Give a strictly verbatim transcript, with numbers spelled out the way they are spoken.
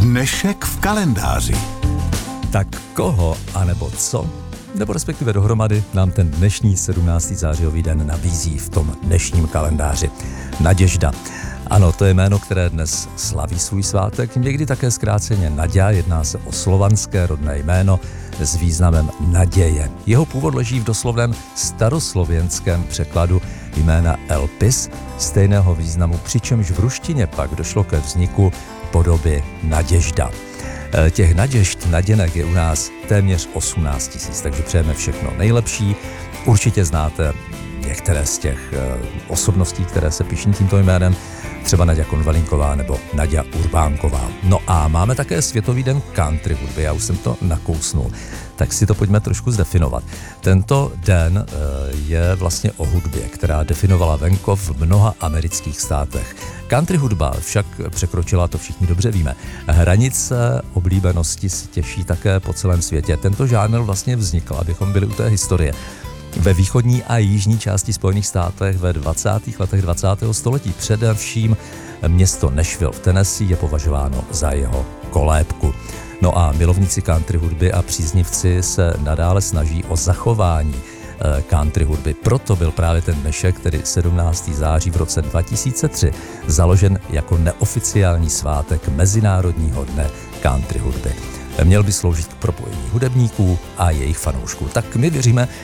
Dnešek v kalendáři. Tak koho, anebo co, nebo respektive dohromady nám ten dnešní sedmnáctý zářijový den nabízí v tom dnešním kalendáři? Naděžda. Ano, to je jméno, které dnes slaví svůj svátek, někdy také zkráceně Naďa, jedná se o slovanské rodné jméno s významem naděje. Jeho původ leží v doslovném staroslověnském překladu jména Elpis, stejného významu, přičemž v ruštině pak došlo ke vzniku podoby Naděžda. Těch naděžd, naděnek je u nás téměř osmnáct tisíc, takže přejeme všechno nejlepší. Určitě znáte některé z těch osobností, které se pyšní tímto jménem, třeba Naďa Konvalinková nebo Naďa Urbánková. No a máme také Světový den country hudby, já už jsem to nakousnul, tak si to pojďme trošku zdefinovat. Tento den je vlastně o hudbě, která definovala venkov v mnoha amerických státech. Country hudba však překročila, to všichni dobře víme, hranice oblíbenosti si těší také po celém světě. Tento žánr vlastně vznikl, abychom byli u té historie, ve východní a jižní části Spojených státech ve dvacátých letech dvacátého století. Především město Nashville v Tennessee je považováno za jeho kolébku. No a milovníci country hudby a příznivci se nadále snaží o zachování country hudby. Proto byl právě ten dnešek, tedy sedmnáctého září v roce dva tisíce tři, založen jako neoficiální svátek Mezinárodního dne country hudby. Měl by sloužit k propojení hudebníků a jejich fanoušků. Tak my věříme,